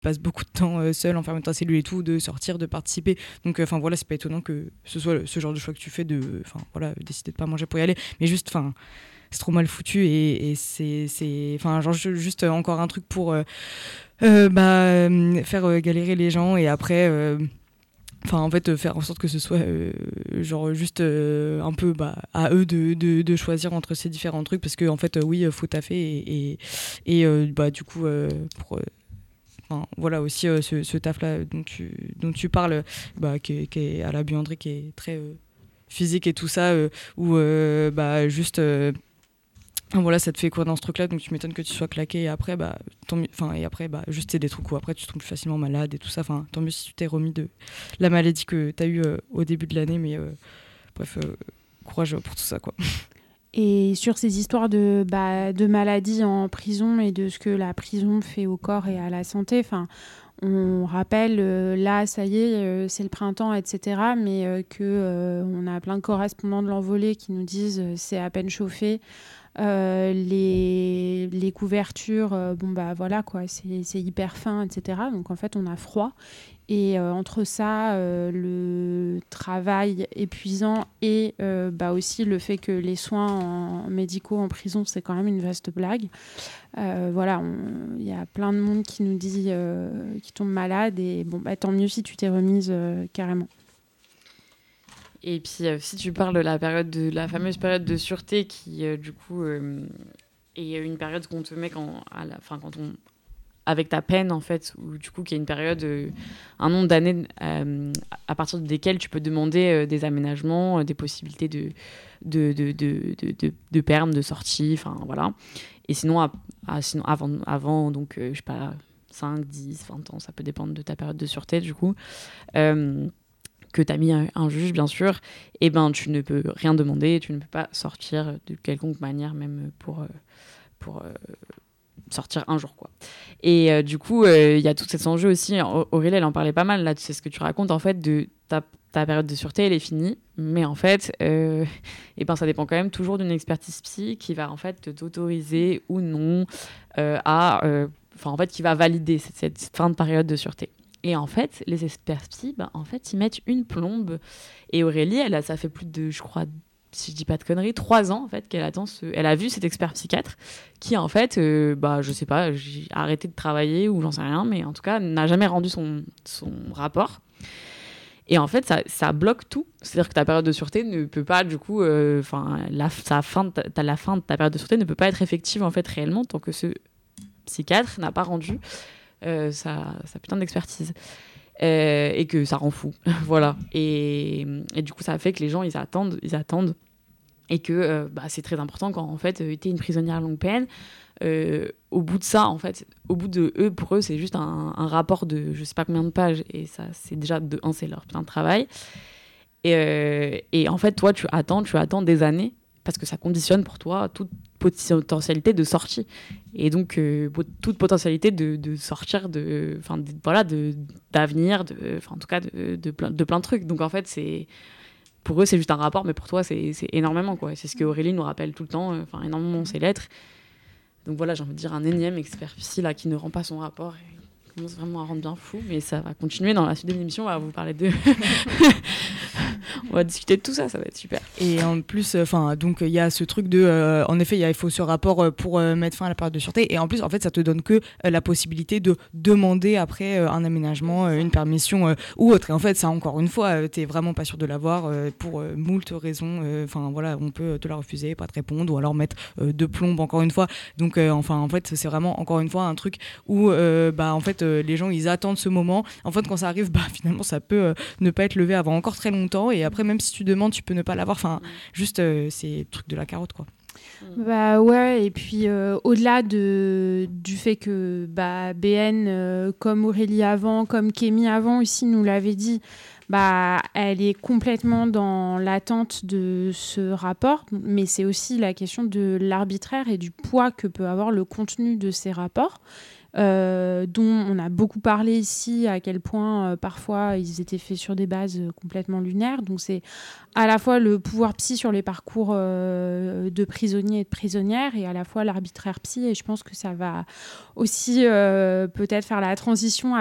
passes beaucoup de temps seul, enfermé dans ta cellule et tout, de sortir, de participer. Donc, voilà, c'est pas étonnant que ce soit ce genre de choix que tu fais de, décider de pas manger pour y aller. Mais juste, c'est trop mal foutu et c'est genre juste encore un truc pour faire galérer les gens et après faire en sorte que ce soit genre juste un peu à eux de choisir entre ces différents trucs parce que en fait oui faut taffer et du coup pour voilà aussi ce taf là dont tu parles qui est à la buanderie qui est très physique et tout ça où juste voilà, ça te fait courir dans ce truc-là, donc tu m'étonnes que tu sois claqué et après, juste c'est des trucs où après tu tombes plus facilement malade et tout ça. Enfin, tant mieux si tu t'es remis de la maladie que t'as eue au début de l'année, mais bref, courage pour tout ça, quoi. Et sur ces histoires de maladies en prison et de ce que la prison fait au corps et à la santé, on rappelle, là, ça y est, c'est le printemps, etc., mais on a plein de correspondants de l'Envolée qui nous disent c'est à peine chauffé. Les couvertures, voilà, quoi, c'est hyper fin, etc. Donc, en fait, on a froid. Et entre ça, le travail épuisant et aussi le fait que les soins médicaux en prison, c'est quand même une vaste blague. Voilà, il y a plein de monde qui nous dit qu'ils tombent malades et tant mieux si tu t'es remise carrément. Et puis, si tu parles de la fameuse période de sûreté qui, du coup, est une période qu'on te met quand on avec ta peine, en fait, ou du coup, qui est une période, un nombre d'années à partir desquelles tu peux demander des aménagements, des possibilités de permis, de sortie, enfin, voilà. Et sinon, avant donc, je sais pas, 5, 10, 20 ans, ça peut dépendre de ta période de sûreté, du coup, que tu as mis un juge, bien sûr, et ben tu ne peux rien demander, tu ne peux pas sortir de quelconque manière, même pour sortir un jour, quoi. Et du coup, il y a tout cet enjeu aussi. Aurélie, elle en parlait pas mal, là, c'est ce que tu racontes, en fait, de ta période de sûreté, elle est finie, mais en fait, ça dépend quand même toujours d'une expertise psy qui va, en fait, t'autoriser ou non qui va valider cette fin de période de sûreté. Et en fait, les experts psy, ils mettent une plombe. Et Aurélie, ça fait plus de, je crois, si je dis pas de conneries, 3 ans en fait qu'elle attend elle a vu cet expert psychiatre qui en fait, je sais pas, j'ai arrêté de travailler ou j'en sais rien, mais en tout cas n'a jamais rendu son rapport. Et en fait, ça bloque tout. C'est-à-dire que ta période de sûreté ne peut pas, du coup, la fin de ta période de sûreté ne peut pas être effective en fait réellement tant que ce psychiatre n'a pas rendu sa putain d'expertise. Et que ça rend fou. Voilà. Et du coup, ça fait que les gens, ils attendent. Et que c'est très important quand, en fait, t'es une prisonnière longue peine. Au bout de ça, en fait, pour eux, c'est juste un rapport de je sais pas combien de pages. Et ça, c'est déjà, c'est leur putain de travail. Et en fait, toi, tu attends des années parce que ça conditionne pour toi toute potentialité de sortie. Et donc, toute potentialité de sortir d'avenir, en tout cas, de plein de trucs. Donc, en fait, pour eux, c'est juste un rapport, mais pour toi, c'est énormément, quoi. C'est ce que Aurélie nous rappelle tout le temps, énormément ses lettres. Donc voilà, j'ai envie de dire un énième expert psy là, qui ne rend pas son rapport et commence vraiment à rendre bien fou, mais ça va continuer dans la suite de l'émission, on va vous parler de... On va discuter de tout ça, ça va être super. Et en plus, donc il y a ce truc de, en effet, il faut ce rapport pour mettre fin à la période de sûreté. Et en plus, en fait, ça te donne que la possibilité de demander après un aménagement, une permission ou autre. Et en fait, ça, encore une fois, t'es vraiment pas sûr de l'avoir pour moult raisons. On peut te la refuser, pas te répondre, ou alors mettre de plombe, encore une fois. Donc, en fait, c'est vraiment encore une fois un truc où, les gens, ils attendent ce moment. En fait, quand ça arrive, finalement, ça peut ne pas être levé avant encore très longtemps. Et après, même si tu demandes, tu peux ne pas l'avoir. Juste, c'est le truc de la carotte, quoi. Ouais, et puis au-delà du fait que BN, comme Aurélie avant, comme Kémy avant aussi nous l'avait dit, elle est complètement dans l'attente de ce rapport, mais c'est aussi la question de l'arbitraire et du poids que peut avoir le contenu de ces rapports. dont on a beaucoup parlé ici, à quel point parfois ils étaient faits sur des bases complètement lunaires. Donc c'est à la fois le pouvoir psy sur les parcours de prisonniers et de prisonnières, et à la fois l'arbitraire psy. Et je pense que ça va aussi peut-être faire la transition